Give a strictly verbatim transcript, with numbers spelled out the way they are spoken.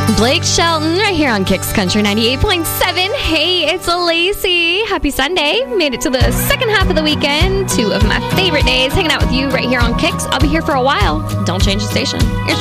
Blake Shelton right here on Kicks Country ninety-eight point seven. Hey, it's Lacey. Happy Sunday. Made it to the second half of the weekend. Two of my favorite days hanging out with you right here on Kicks. I'll be here for a while. Don't change the station. You're